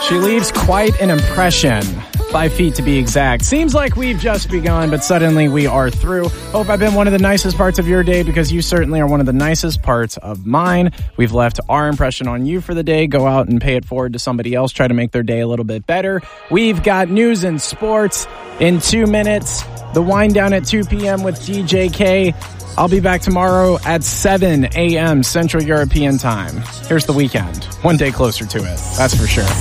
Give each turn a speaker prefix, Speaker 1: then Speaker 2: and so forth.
Speaker 1: She leaves quite an impression. 5 feet to be exact. Seems like we've just begun, but suddenly we are through. Hope I've been one of the nicest parts of your day, because you certainly are one of the nicest parts of mine. We've left our impression on you for the day. Go out and pay it forward to somebody else. Try to make their day a little bit better. We've got news and sports in 2 minutes. The wind down at 2 p.m. with DJ K. I'll be back tomorrow at 7 a.m. Central European time. Here's the weekend. One day closer to it. That's for sure.